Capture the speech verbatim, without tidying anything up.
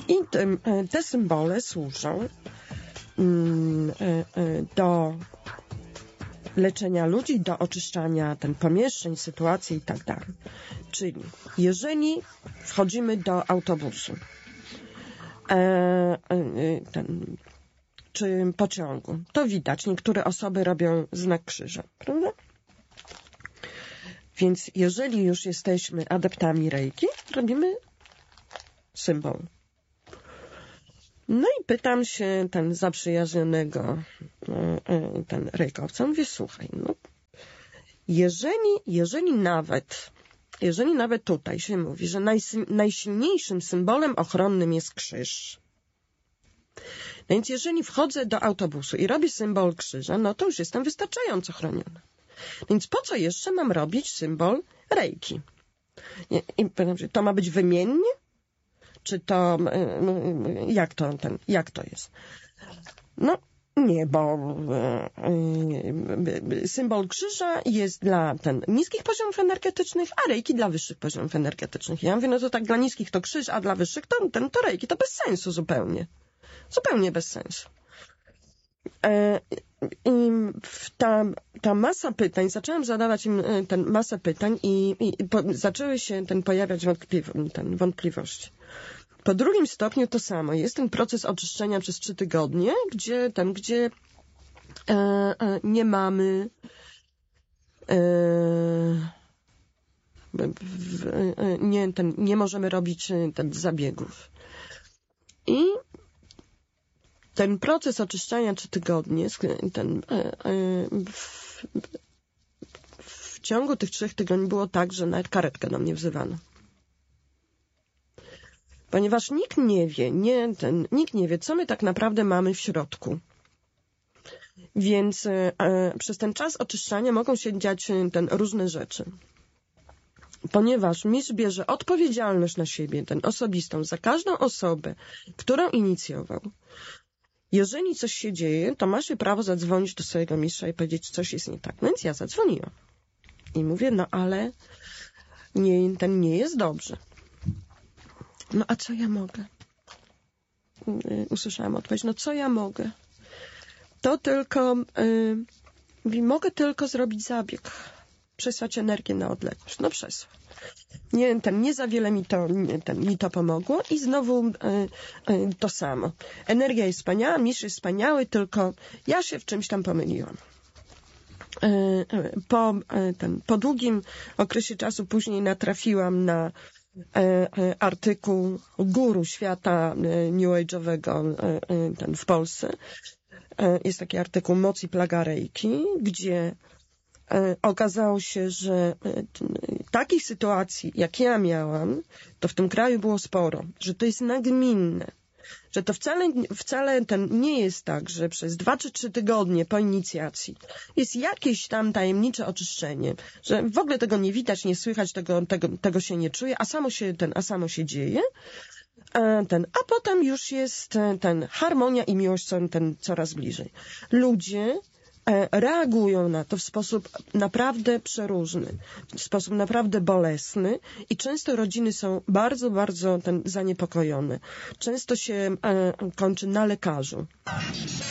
I te, te symbole służą do leczenia ludzi, do oczyszczania ten pomieszczeń, sytuacji i tak dalej. Czyli jeżeli wchodzimy do autobusu ten, czy pociągu, to widać, niektóre osoby robią znak krzyża, prawda? Więc jeżeli już jesteśmy adeptami reiki, robimy symbol. No i pytam się ten zaprzyjaźnionego ten rejkowca, mówię, słuchaj, no, jeżeli, jeżeli nawet, jeżeli nawet tutaj się mówi, że najs, najsilniejszym symbolem ochronnym jest krzyż, no więc jeżeli wchodzę do autobusu i robię symbol krzyża, no to już jestem wystarczająco chroniony. Więc po co jeszcze mam robić symbol reiki? I, i pytam się, to ma być wymiennie? Czy to, jak to, ten, jak to jest? No, nie, bo symbol krzyża jest dla ten niskich poziomów energetycznych, a reiki dla wyższych poziomów energetycznych. Ja mówię, no to tak dla niskich to krzyż, a dla wyższych to, ten, to reiki. To bez sensu zupełnie. Zupełnie bez sensu. I ta, ta masa pytań, zaczęłam zadawać im ten masę pytań i, i po, zaczęły się ten pojawiać wątpli- ten wątpliwości. Po drugim stopniu to samo. Jest ten proces oczyszczenia przez trzy tygodnie, gdzie ten, gdzie e, e, nie mamy e, w, e, nie, ten, nie możemy robić ten zabiegów. I ten proces oczyszczania trzy tygodnie, ten, e, e, w, w ciągu tych trzech tygodni było tak, że nawet karetkę do mnie wzywano. Ponieważ nikt nie wie, nie, ten, nikt nie wie, co my tak naprawdę mamy w środku. Więc e, przez ten czas oczyszczania mogą się dziać ten, różne rzeczy. Ponieważ mistrz bierze odpowiedzialność na siebie, ten osobistą, za każdą osobę, którą inicjował. Jeżeli coś się dzieje, to ma się prawo zadzwonić do swojego mistrza i powiedzieć, coś jest nie tak. No więc ja zadzwoniłam. I mówię, no ale nie, ten nie jest dobrze. No a co ja mogę? Usłyszałam odpowiedź, no co ja mogę? To tylko, yy, mówi, mogę tylko zrobić zabieg. Przesłać energię na odległość. No przesłać. Nie, ten, nie za wiele mi to, nie, ten, mi to pomogło i znowu yy, yy, to samo. Energia jest wspaniała, mistrz jest wspaniały, tylko ja się w czymś tam pomyliłam. Po, ten, po długim okresie czasu później natrafiłam na artykuł guru świata New Age'owego ten w Polsce. Jest taki artykuł Moc i plaga reiki, gdzie okazało się, że takich sytuacji, jak ja miałam, to w tym kraju było sporo, że to jest nagminne, że to wcale, wcale ten nie jest tak, że przez dwa czy trzy tygodnie po inicjacji jest jakieś tam tajemnicze oczyszczenie, że w ogóle tego nie widać, nie słychać, tego, tego, tego się nie czuje, a samo się, ten, a samo się dzieje. A, ten, a potem już jest ten harmonia i miłość ten, coraz bliżej. Ludzie reagują na to w sposób naprawdę przeróżny, w sposób naprawdę bolesny i często rodziny są bardzo, bardzo ten, zaniepokojone. Często się e, kończy na lekarzu.